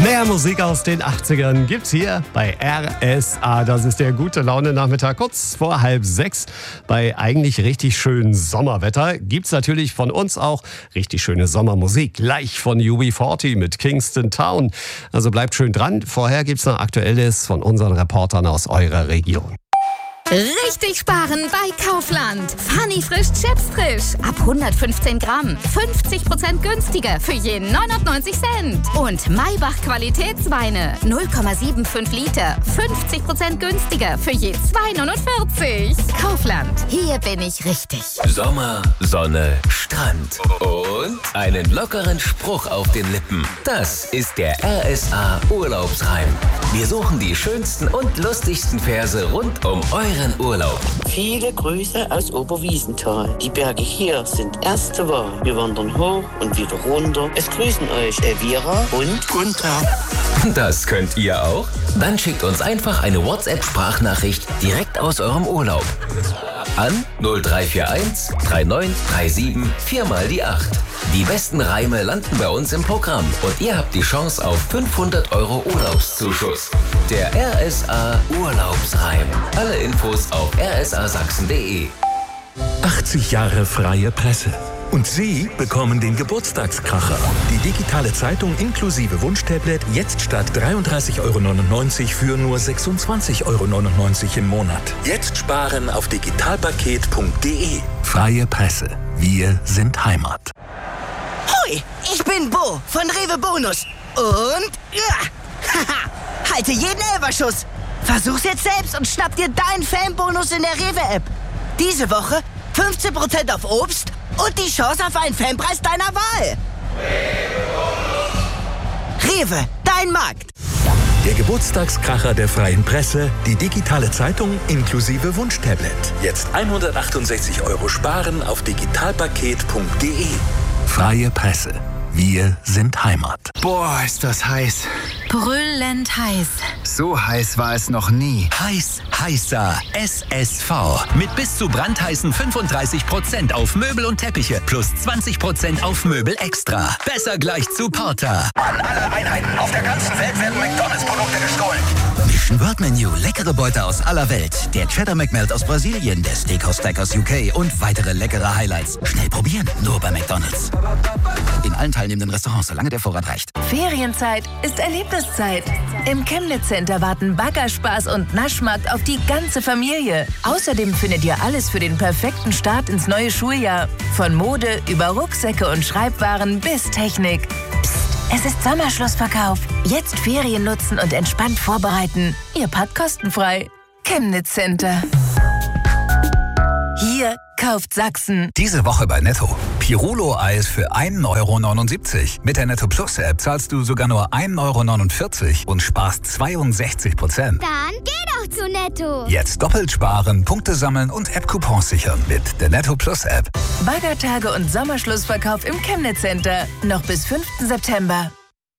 Mehr Musik aus den 80ern gibt's hier bei RSA. Das ist der gute Laune-Nachmittag, kurz vor 5:30. Bei eigentlich richtig schönem Sommerwetter gibt's natürlich von uns auch richtig schöne Sommermusik. Gleich von UB40 mit Kingston Town. Also bleibt schön dran. Vorher gibt's noch Aktuelles von unseren Reportern aus eurer Region. Richtig sparen bei Kaufland. Funny frisch Chips frisch. Ab 115 Gramm. 50% günstiger für je 99 Cent. Und Maybach Qualitätsweine. 0,75 Liter. 50% günstiger für je 2,49. Kaufland. Hier bin ich richtig. Sommer, Sonne, Strand und einen lockeren Spruch auf den Lippen. Das ist der RSA Urlaubsreim. Wir suchen die schönsten und lustigsten Verse rund um euren Urlaub. Viele Grüße aus Oberwiesenthal. Die Berge hier sind erste Wahl. Wir wandern hoch und wieder runter. Es grüßen euch Elvira und Gunther. Das könnt ihr auch? Dann schickt uns einfach eine WhatsApp-Sprachnachricht direkt aus eurem Urlaub. An 0341 3937 4 mal die 8. Die besten Reime landen bei uns im Programm und ihr habt die Chance auf 500 € Urlaubszuschuss. Der RSA Urlaubsreim. Alle Infos auf rsasachsen.de. 80 Jahre freie Presse. Und Sie bekommen den Geburtstagskracher. Die digitale Zeitung inklusive Wunschtablet jetzt statt 33,99 € für nur 26,99 € im Monat. Jetzt sparen auf digitalpaket.de. Freie Presse. Wir sind Heimat. Hoi, ich bin Bo von Rewe Bonus. Und halte jeden Elferschuss. Versuch's jetzt selbst und schnapp dir deinen Fanbonus in der Rewe-App. Diese Woche 15% auf Obst und die Chance auf einen Fanpreis deiner Wahl. Rewe, dein Markt. Der Geburtstagskracher der freien Presse, die digitale Zeitung inklusive Wunschtablet. Jetzt 168 € sparen auf digitalpaket.de. Freie Presse. Wir sind Heimat. Boah, ist das heiß. Brüllend heiß. So heiß war es noch nie. Heiß, heißer SSV. Mit bis zu brandheißen 35% auf Möbel und Teppiche plus 20% auf Möbel extra. Besser gleich zu Porter. An alle Einheiten auf der ganzen Welt werden McDonalds-Produkte gestohlen. Mission World Menu. Leckere Beute aus aller Welt. Der Cheddar McMelt aus Brasilien, der Steakhouse Stack aus UK und weitere leckere Highlights. Schnell probieren, nur bei McDonalds. In allen teilnehmenden Restaurants, solange der Vorrat reicht. Ferienzeit ist Erlebniszeit. Im Chemnitz Center warten Baggerspaß und Naschmarkt auf die ganze Familie. Außerdem findet ihr alles für den perfekten Start ins neue Schuljahr. Von Mode über Rucksäcke und Schreibwaren bis Technik. Psst, es ist Sommerschlussverkauf. Jetzt Ferien nutzen und entspannt vorbereiten. Ihr packt kostenfrei. Chemnitz Center. Hier kauft Sachsen. Diese Woche bei Netto. Pirulo-Eis für 1,79 €. Mit der Netto Plus App zahlst du sogar nur 1,49 € und sparst 62%. Dann geh doch zu Netto. Jetzt doppelt sparen, Punkte sammeln und App-Coupons sichern mit der Netto Plus App. Baggertage und Sommerschlussverkauf im Chemnitz Center. Noch bis 5. September.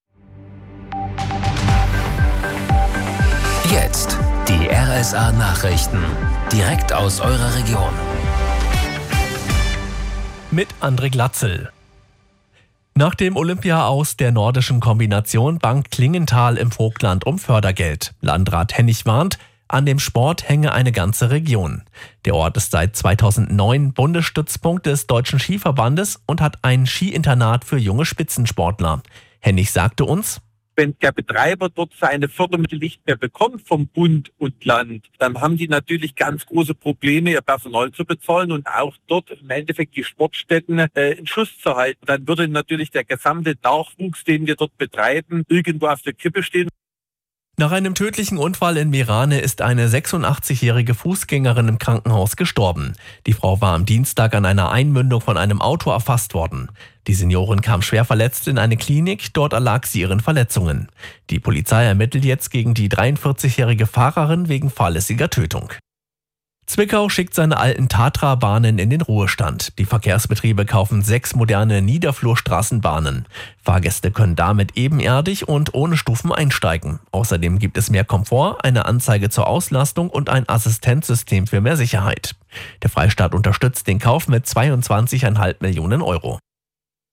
Jetzt die RSA Nachrichten. Direkt aus eurer Region. Mit André Glatzel. Nach dem Olympia-Aus der nordischen Kombination bangt Klingenthal im Vogtland um Fördergeld. Landrat Hennig warnt, an dem Sport hänge eine ganze Region. Der Ort ist seit 2009 Bundesstützpunkt des Deutschen Skiverbandes und hat ein Skiinternat für junge Spitzensportler. Hennig sagte uns: Wenn der Betreiber dort seine Fördermittel nicht mehr bekommt vom Bund und Land, dann haben die natürlich ganz große Probleme, ihr Personal zu bezahlen und auch dort im Endeffekt die Sportstätten in Schuss zu halten. Dann würde natürlich der gesamte Nachwuchs, den wir dort betreiben, irgendwo auf der Kippe stehen. Nach einem tödlichen Unfall in Meerane ist eine 86-jährige Fußgängerin im Krankenhaus gestorben. Die Frau war am Dienstag an einer Einmündung von einem Auto erfasst worden. Die Seniorin kam schwer verletzt in eine Klinik, dort erlag sie ihren Verletzungen. Die Polizei ermittelt jetzt gegen die 43-jährige Fahrerin wegen fahrlässiger Tötung. Zwickau schickt seine alten Tatra-Bahnen in den Ruhestand. Die Verkehrsbetriebe kaufen 6 moderne Niederflurstraßenbahnen. Fahrgäste können damit ebenerdig und ohne Stufen einsteigen. Außerdem gibt es mehr Komfort, eine Anzeige zur Auslastung und ein Assistenzsystem für mehr Sicherheit. Der Freistaat unterstützt den Kauf mit 22,5 Millionen €.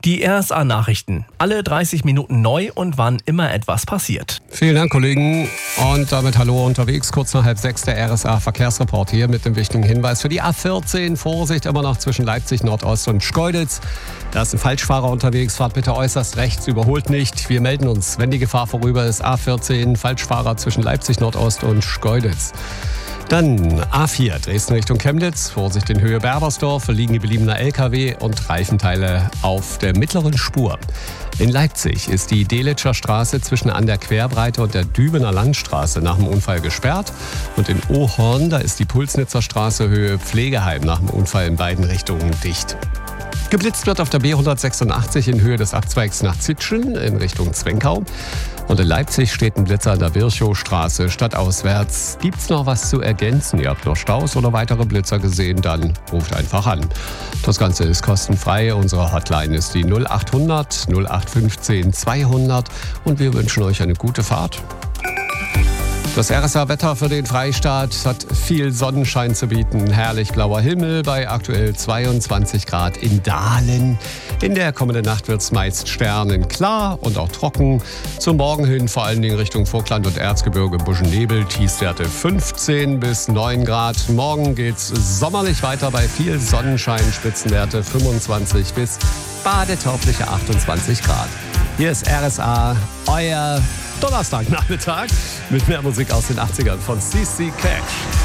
Die RSA-Nachrichten. Alle 30 Minuten neu und wann immer etwas passiert. Vielen Dank, Kollegen. Und damit hallo unterwegs. Kurz nach 5:30 der RSA-Verkehrsreport hier mit dem wichtigen Hinweis für die A14. Vorsicht immer noch zwischen Leipzig Nordost und Schkeuditz. Da ist ein Falschfahrer unterwegs. Fahrt bitte äußerst rechts, überholt nicht. Wir melden uns, wenn die Gefahr vorüber ist. A14, Falschfahrer zwischen Leipzig Nordost und Schkeuditz. Dann A4, Dresden Richtung Chemnitz. Vorsicht in Höhe Berbersdorf, liegen die beliebener LKW und Reifenteile auf der mittleren Spur. In Leipzig ist die Delitscher Straße zwischen an der Querbreite und der Dübener Landstraße nach dem Unfall gesperrt. Und in Ohorn, da ist die Pulsnitzer Straße Höhe Pflegeheim nach dem Unfall in beiden Richtungen dicht. Geblitzt wird auf der B186 in Höhe des Abzweigs nach Zitschen in Richtung Zwenkau. Und in Leipzig steht ein Blitzer an der Virchowstraße stadtauswärts. Gibt's noch was zu ergänzen? Ihr habt noch Staus oder weitere Blitzer gesehen? Dann ruft einfach an. Das Ganze ist kostenfrei. Unsere Hotline ist die 0800 0815 200 und wir wünschen euch eine gute Fahrt. Das RSA-Wetter für den Freistaat hat viel Sonnenschein zu bieten. Herrlich blauer Himmel bei aktuell 22 Grad in Dahlen. In der kommenden Nacht wird es meist sternenklar und auch trocken. Zum Morgen hin vor allen Dingen Richtung Vogtland und Erzgebirge Buschennebel. Tiefstwerte 15 bis 9 Grad. Morgen geht's sommerlich weiter bei viel Sonnenschein. Spitzenwerte 25 bis badetaugliche 28 Grad. Hier ist RSA, euer Donnerstagnachmittag mit mehr Musik aus den 80ern von CC Cash.